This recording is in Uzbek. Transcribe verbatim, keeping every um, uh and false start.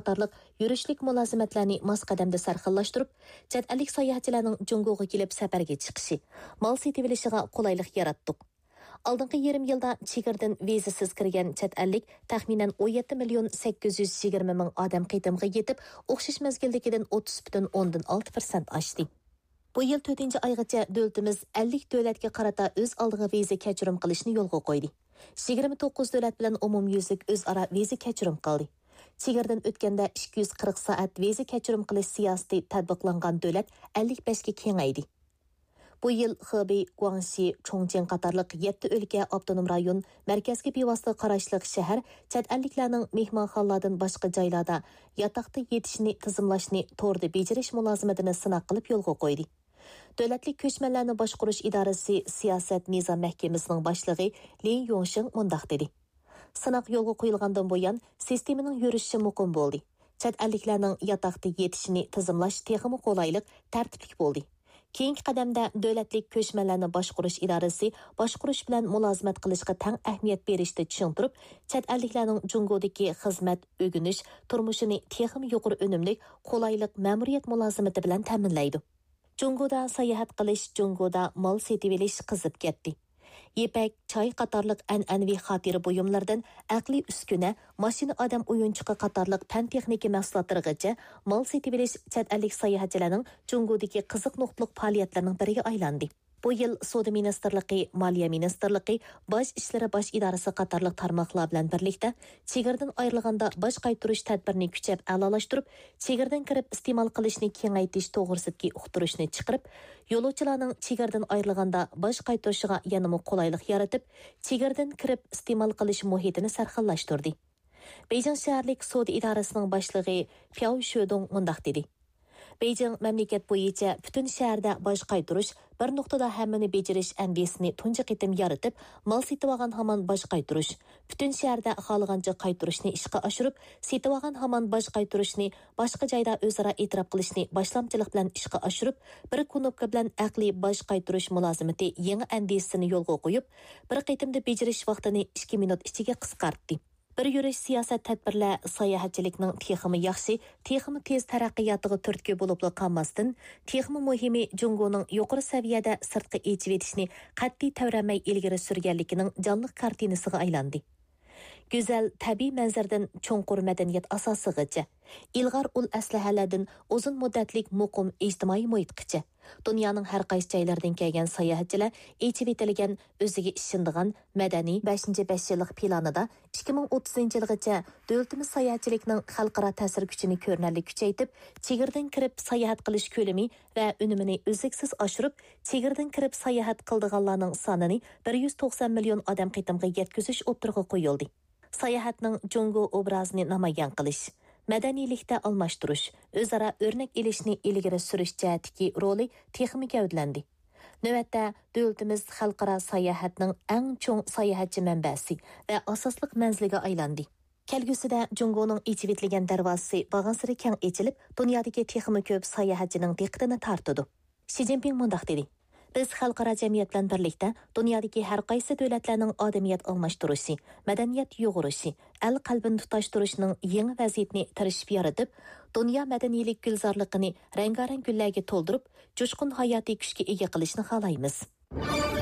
qatarlıq yürüşlük mülazimetlerini mas qadamda sarxillashtirib, chet ellik sayohatchilarning Jungoga kelib safarga chiqishi, mal setib olishiga qulaylik yaratdik. Алдыңғы yarım yılda chegaradan vizasiz kirgan chet ellik taxminan o'n yetti million sakkiz yuz yigirma ming odam qitimga yetib, o'xshash mezgildagidan o'ttiz butun o'ndan olti foiz oshdi. Bu yil to'rtinchi oygacha davlatimiz ellik davlatga qarata o'z oldiga viza kechirim qilishni yo'lga qo'ydi. yigirma to'qqiz davlat bilan umumyuzlik o'zaro viza kechirim qildi. Chegaradan o'tganda ikki yuz qirq soat viza kechirim qilish siyosati tatbiqlangan davlat ellik besh ga kengaydi. Bu yil Xubey, Guangxi, Chongqing qatarlıq yetti o'lka avtonom rayon, markazga bevosita qarashliq shahar chet elliklarning mehmonxonalardan boshqa joylarda yotoqda yetishni tizimlashni to'g'ri bejirish mulozimatini sinab qilib yo'lga qo'ydi. Davlatlik ko'chmanlarni boshqarish idorasi siyosat nizom mahkamasining boshlig'i Lin Yongsheng mundaq dedi. Sinaq yo'lga qo'yilgandan buyon sistemaning yurishi muqim bo'ldi. Chet elliklarning yotoqda yetishini tizimlash texnik qulaylik, tartiblik bo'ldi. Keyingi qadamda davlatlik ko'chmanlarni boshqarish idorasi boshqarish bilan mulozimat qilishga tang ahamiyat berishni tushuntirib, chet elliklarning Jungodagi xizmat, o'g'inish, turmushini texnik yuqori unumli, qulaylik ma'muriyat mulozimati bilan ta'minlaydi. Jungoda sayohat qilish, Jungoda mal setib olish qizib ketdi. Yepak, choy qatorliq an'anaviy xotira buyumlardan aqliy uskuna, mashina odam o'yinchiqi qatorliq fan texnika mahsulotlarigacha mal setib olish chet ellik sayohatchilarning Jungodagi qiziq nuqtaliq faoliyatlarining biriga aylandi. Bu yil Savdo ministrligi, Moliya ministrligi, Bosh ishlari bosh idorasi qatorliq tarmoqlar bilan birlikda chegaradan ayrilganda bosh qaytirish tadbirini kuchab a'lolashtirib, chegaradan kirib iste'mol qilishni kengaytirish to'g'risidagi uqtirishni chiqarib, yo'lovchilarning chegaradan ayrilganda bosh qaytirishiga yanada qulaylik yaratib, chegaradan kirib iste'mol qilish muhitini sarxillashtirdi. Beijing shaharlik savdo idorasining boshlig'i Piao Shuodong mundaq dedi. Beijing mamlakat bo'yicha butun shaharda bosh qaytirish, bir nuqtada hammani bejirish ambitsiyasini tunji qitim yaratib, mal setib olgan hamon bosh qaytirish, butun shaharda xohlagancha qaytirishni ishga oshirib, setib olgan hamon bosh qaytirishni boshqa joyda o'zaro e'tirof qilishni boshlamchilik bilan ishga oshirib, bir knopka bilan aqliy bosh qaytirish mulozimati yangi ambitsiyasini yo'lga qo'yib, bir qitimda bejirish vaqtini ikki minut ichiga qisqartdi. Bir yurish siyosat tadbirlar sayohatchilikning texmi yaxshi, texmi tez taraqqiyotiga turtki bo'lib qolmasdan, texmi muhimi Jungoning yuqori saviyada sirtqi echib etishni qat'iy tavramay ilgari surganligining jonliq kartinasiga aylandi. Go'zal tabiiy manzardan cho'nqur madaniyat asosigacha, ilg'or ul aslahalardan uzun muddatlik muqim ijtimoiy muhitgacha, dunyoning har qaysi joylaridan kelgan sayohatchilar echib etilgan o'ziga ishonadigan madaniy beshinchi besh yillik planida ikki ming o'ttizinchi yilgacha davlatimiz sayohatchilikning xalqaro ta'sir kuchini ko'rinarli kuchaytirib, chegaradan kirib sayohat qilish ko'lami va unumini uzluksiz oshirib, chegaradan kirib sayohat qildiganlarning sonini bir yuz to'qson million odam qitimga yetkazish o'ttirg'i qo'yildi. Sayohatning Jungo obrazini namoyon qilish, madaniylikda almashtirish, o'zaro o'rnak elishni ilgari surish jihatdagi roli texmi gavdlandi. Navbatda davlatimiz xalqaro sayohatning eng cho'ng sayohatchi manbasi va asosliq manziliga aylandi. Kelgusida Jungoning echib etilgan darvozasi bag'ansiri keng echilib, dunyodagi texmi ko'p sayohatchining diqqatini tortadi. Xi Jinping mundaq dedi: Biz xalqaro jamiyat bilan birlikda dunyodagi har qaysi davlatlarning odamiyat almashtirishi, madaniyat yo'g'irishi, el qalbini tutashtirishning yangi vaziyatini tirishib yaratib, dunyo madaniylik gulzorligini rangarang gullarga to'ldirib, jo'shqin hayotiy kuchga ega qilishni xohlaymiz.